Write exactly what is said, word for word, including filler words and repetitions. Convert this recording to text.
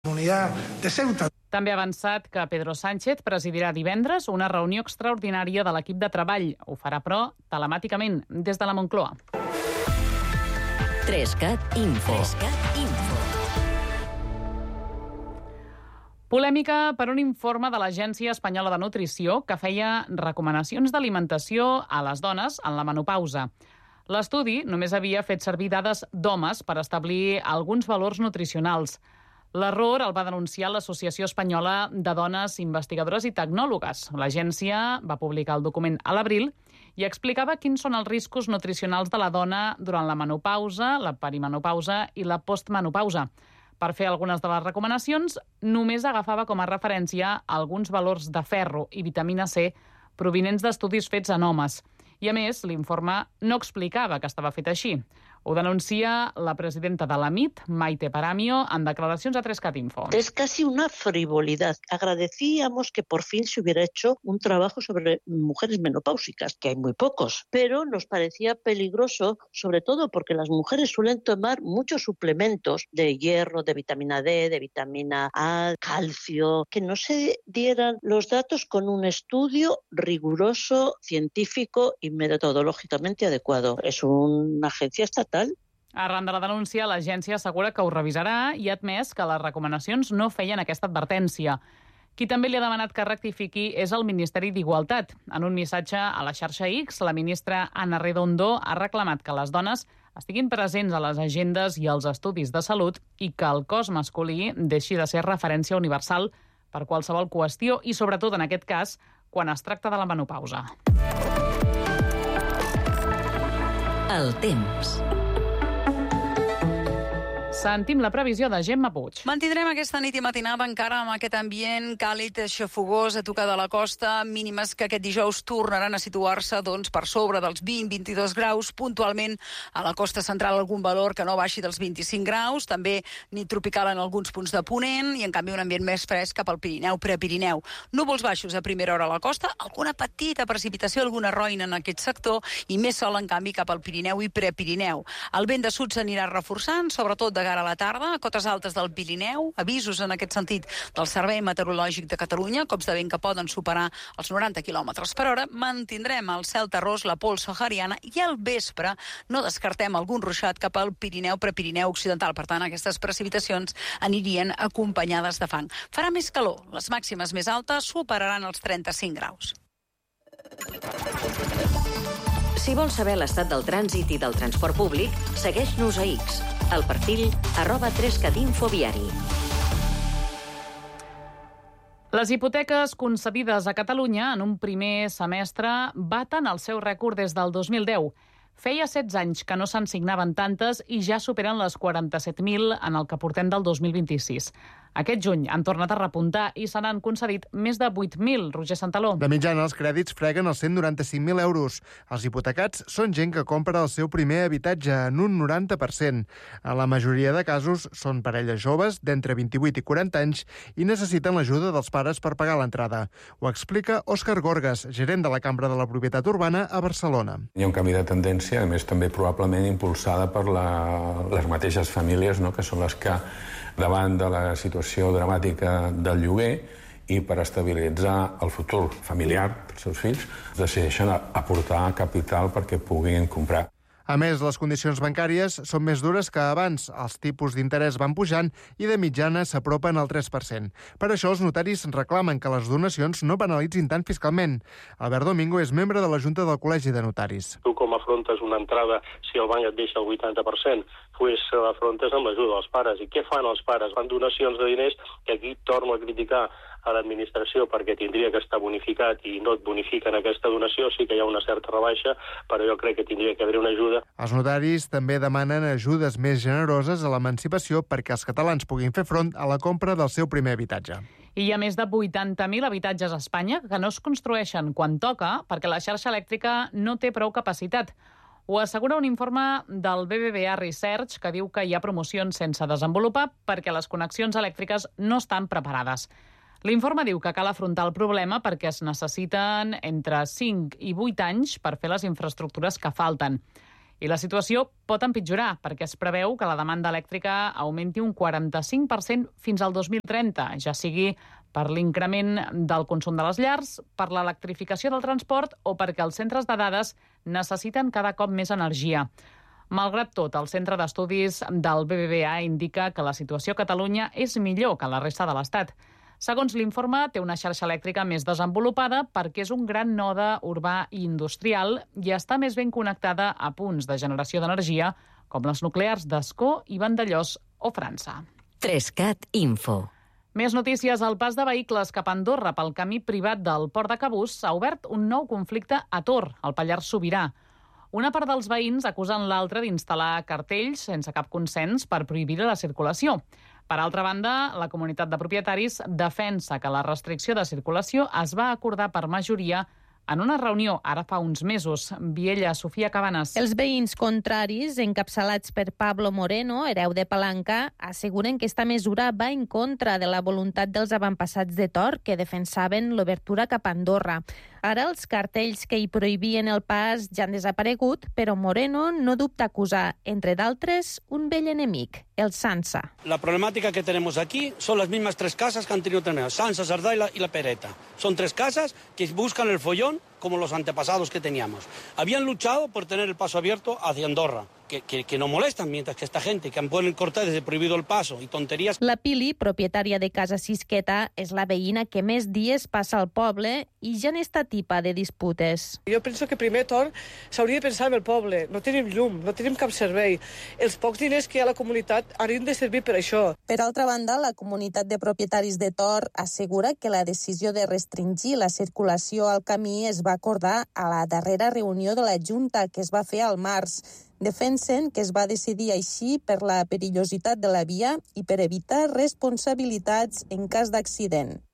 Comunitat de Ceuta. També ha avançat que Pedro Sánchez presidirà divendres una reunió extraordinària de l'equip de treball. Ho farà, però, telemàticament, des de la Moncloa. Trescat Info. Trescat Info. Polèmica per un informe de l'Agència Espanyola de Nutrició que feia recomanacions d'alimentació a les dones en la menopausa. L'estudi només havia fet servir dades d'homes per establir alguns valors nutricionals. L'error el va denunciar l'Associació Espanyola de Dones Investigadores i Tecnòlogues. L'agència va publicar el document a l'abril i explicava quins són els riscos nutricionals de la dona durant la menopausa, la perimenopausa i la postmenopausa. Per fer algunes de les recomanacions, només agafava com a referència alguns valors de ferro i vitamina C provinents d'estudis fets en homes. I, a més, l'informe no explicava que estava fet així. Ho denuncia la presidenta de l'A M I T, Maite Paramio, en declaracions a Trescat Info. Es casi una frivolidad. Agradecíamos que por fin se hubiera hecho un trabajo sobre mujeres menopáusicas, que hay muy pocos, pero nos parecía peligroso, sobre todo porque las mujeres suelen tomar muchos suplementos de hierro, de vitamina D, de vitamina A, calcio, que no se dieran los datos con un estudio riguroso, científico y metodológicamente adecuado. Es una agencia estatal. Arran de la denúncia, l'agència assegura que ho revisarà i ha admès que les recomanacions no feien aquesta advertència. Qui també li ha demanat que rectifiqui és el Ministeri d'Igualtat. En un missatge a la xarxa X, la ministra Ana Redondo ha reclamat que les dones estiguin presents a les agendes i als estudis de salut i que el cos masculí deixi de ser referència universal per qualsevol qüestió i, sobretot en aquest cas, quan es tracta de la menopausa. El temps. Sentim la previsió de Gemma Puig. Mantindrem aquesta nit i matinada encara amb aquest ambient càlid, xafogós, a tocar de la costa, mínimes que aquest dijous tornaran a situar-se doncs, per sobre dels vint a vint-i-dos graus, puntualment a la costa central algun valor que no baixi dels vint-i-cinc graus, també nit tropical en alguns punts de Ponent i en canvi un ambient més fresc cap al Pirineu, Prepirineu. Núvols baixos a primera hora a la costa, alguna petita precipitació, alguna roina en aquest sector i més sol en canvi cap al Pirineu i Prepirineu. El vent de sud s'anirà reforçant, sobretot de a la tarda, a cotes altes del Pirineu, avisos en aquest sentit del Servei Meteorològic de Catalunya, cops de vent que poden superar els noranta quilòmetres per hora. Mantindrem el cel terrós, la pols sahariana i al vespre no descartem algun ruixat cap al Pirineu, Prepirineu occidental. Per tant, aquestes precipitacions anirien acompanyades de fang. Farà més calor, les màximes més altes superaran els trenta-cinc graus. Si vols saber l'estat del trànsit i del transport públic, segueix-nos a X, al perfil arroba trescatinfoviari. Les hipoteques concedides a Catalunya en un primer semestre baten el seu rècord des del dos mil deu. Feia setze anys que no se'n signaven tantes i ja superen les quaranta-set mil en el que portem del dos mil vint-i-sis. Aquest juny han tornat a repuntar i se n'han concedit més de vuit mil, Roger Santaló. De mitjana, els crèdits freguen els cent noranta-cinc mil euros. Els hipotecats són gent que compra el seu primer habitatge en un noranta per cent. En la majoria de casos són parelles joves d'entre vint-i-vuit i quaranta anys i necessiten l'ajuda dels pares per pagar l'entrada. Ho explica Òscar Gorgas, gerent de la Cambra de la Propietat Urbana a Barcelona. Hi ha un canvi de tendència, a més també probablement impulsada per la, les mateixes famílies, no?, que són les que davant de la situació dramàtica del lloguer i per estabilitzar el futur familiar dels seus fills, decideixen aportar capital perquè puguin comprar. A més, les condicions bancàries són més dures que abans. Els tipus d'interès van pujant i de mitjana s'apropen al tres per cent. Per això els notaris reclamen que les donacions no penalitzin tant fiscalment. Albert Domingo és membre de la Junta del Col·legi de Notaris. Tu com afrontes una entrada si el banc et deixa el vuitanta per cent? Pues l'afrontes amb l'ajuda dels pares. I què fan els pares? Fan donacions de diners que aquí torno a criticar a l'administració perquè tindria que estar bonificat i no et bonifiquen aquesta donació, sí que hi ha una certa rebaixa, però jo crec que tindria que haver una ajuda. Els notaris també demanen ajudes més generoses a l'emancipació perquè els catalans puguin fer front a la compra del seu primer habitatge. I hi ha més de vuitanta mil habitatges a Espanya que no es construeixen quan toca perquè la xarxa elèctrica no té prou capacitat. Ho assegura un informe del B B V A Research que diu que hi ha promocions sense desenvolupar perquè les connexions elèctriques no estan preparades. L'informe diu que cal afrontar el problema perquè es necessiten entre cinc i vuit anys per fer les infraestructures que falten. I la situació pot empitjorar, perquè es preveu que la demanda elèctrica augmenti un quaranta-cinc per cent fins al dos mil trenta, ja sigui per l'increment del consum de les llars, per l'electrificació del transport o perquè els centres de dades necessiten cada cop més energia. Malgrat tot, el Centre d'Estudis del B B V A indica que la situació a Catalunya és millor que a la resta de l'Estat. Segons l'informe, té una xarxa elèctrica més desenvolupada perquè és un gran node urbà i industrial i està més ben connectada a punts de generació d'energia com les nuclears d'Ascó i Vandellòs o França. Trescat Info. Més notícies. El pas de vehicles cap a Andorra pel camí privat del Port de Cabús ha obert un nou conflicte a Tor, al Pallars Sobirà. Una part dels veïns acusen l'altra d'instal·lar cartells sense cap consens per prohibir la circulació. Per altra banda, la comunitat de propietaris defensa que la restricció de circulació es va acordar per majoria en una reunió ara fa uns mesos. Viella, Sofia Cabanes. Els veïns contraris, encapçalats per Pablo Moreno, hereu de Palanca, asseguren que esta mesura va en contra de la voluntat dels avantpassats de Tor, que defensaven l'obertura cap a Andorra. Ara els cartells que hi prohibien el pas ja han desaparegut, però Moreno no dubta acusar, entre d'altres, un vell enemic, el Sansa. La problemática que tenemos aquí son las mismas tres casas que han tenido tener Sansa, Sardá y la, y la Pereta. Son tres casas que buscan el follón como los antepasados que teníamos. Habían luchado por tener el paso abierto hacia Andorra, que, que, que no molestan, mientras que esta gente que han puesto cortar desde prohibido el paso y tonterías... La Pili, propietària de Casa Sisqueta, és la veïna que més dies passa al poble i ja n'està tipa de disputes. Jo penso que primer Tor s'hauria de pensar en el poble. No tenim llum, no tenim cap servei. Els pocs diners que hi ha a la comunitat haurien de servir per això. Per altra banda, la comunitat de propietaris de Tor assegura que la decisió de restringir la circulació al camí es va acordar a la darrera reunió de la Junta que es va fer al març. Defensen que es va decidir així per la perillositat de la via i per evitar responsabilitats en cas d'accident.